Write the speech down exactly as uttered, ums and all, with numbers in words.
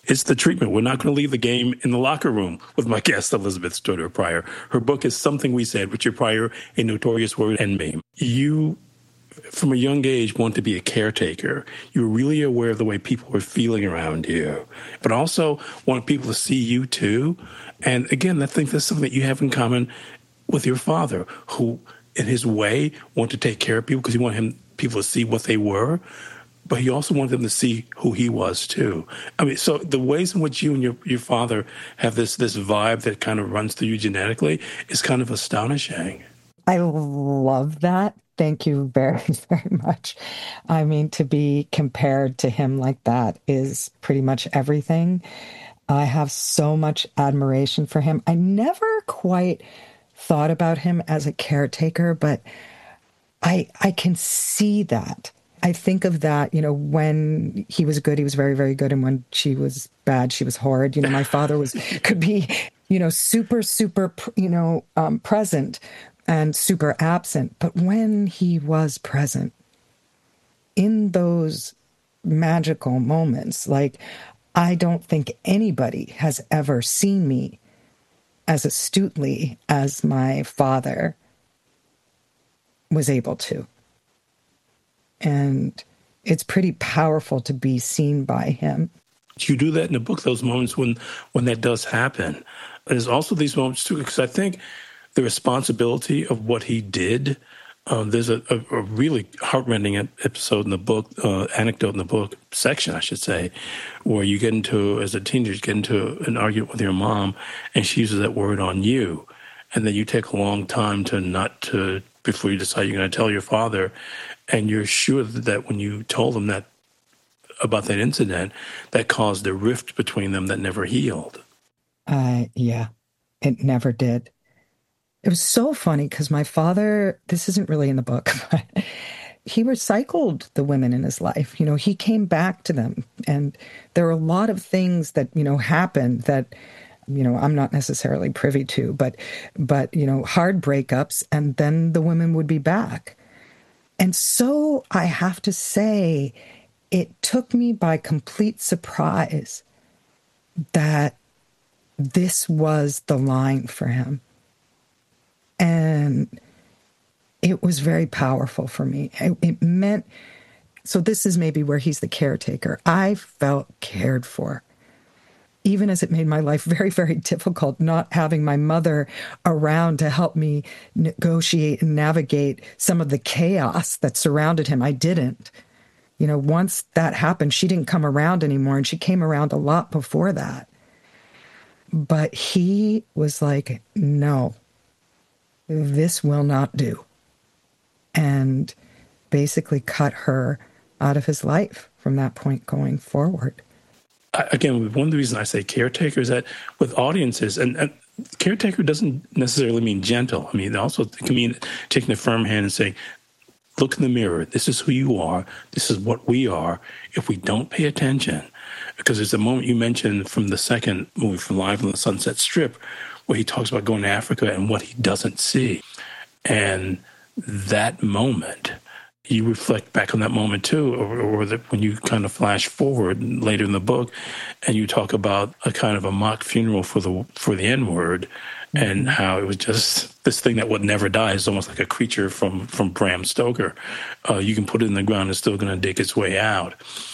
It's the treatment. We're not going to leave the game in the locker room with my guest, Elizabeth Studer Pryor. Her book is Something We Said, Richard Pryor, A Notorious Word and Meme. You, from a young age, want to be a caretaker. You're really aware of the way people are feeling around you, but also want people to see you too. And again, I think that's something that you have in common with your father, who, in his way, wanted to take care of people because he wanted him, people to see what they were. But he also wanted them to see who he was, too. I mean, so the ways in which you and your, your father have this this vibe that kind of runs through you genetically is kind of astonishing. I love that. Thank you very, very much. I mean, to be compared to him like that is pretty much everything. I have so much admiration for him. I never quite thought about him as a caretaker, but I I can see that. I think of that, you know, when he was good, he was very, very good. And when she was bad, she was horrid. You know, my father was, could be, you know, super, super, you know, um, present and super absent. But when he was present in those magical moments, like, I don't think anybody has ever seen me as astutely as my father was able to. And it's pretty powerful to be seen by him. You do that in the book, those moments when, when that does happen. There's also these moments, too, because I think the responsibility of what he did, um, there's a, a, a really heartrending episode in the book, uh, anecdote in the book, section, I should say, where you get into, as a teenager, you get into an argument with your mom, and she uses that word on you. And then you take a long time to not to, before you decide you're going to tell your father. And you're sure that when you told them that about that incident, that caused a rift between them that never healed. Uh, yeah, it never did. It was so funny because my father, this isn't really in the book, but he recycled the women in his life. You know, he came back to them. And there are a lot of things that, you know, happened that, you know, I'm not necessarily privy to, but, but, you know, hard breakups, and then the women would be back. And so I have to say, it took me by complete surprise that this was the line for him. And it was very powerful for me. It, it meant, so this is maybe where he's the caretaker. I felt cared for, even as it made my life very, very difficult, not having my mother around to help me negotiate and navigate some of the chaos that surrounded him. I didn't. You know, once that happened, she didn't come around anymore, and she came around a lot before that. But he was like, no, this will not do. And basically cut her out of his life from that point going forward. Again, one of the reasons I say caretaker is that with audiences, and, and caretaker doesn't necessarily mean gentle. I mean, also it can mean taking a firm hand and saying, look in the mirror. This is who you are. This is what we are. If we don't pay attention, because there's a moment you mentioned from the second movie, from Live on the Sunset Strip, where he talks about going to Africa and what he doesn't see. And that moment, you reflect back on that moment too, or, or that when you kind of flash forward later in the book, and you talk about a kind of a mock funeral for the for the N-word, mm-hmm. and how it was just this thing that would never die. It's almost like a creature from from Bram Stoker. Uh, you can put it in the ground; it's still going to dig its way out.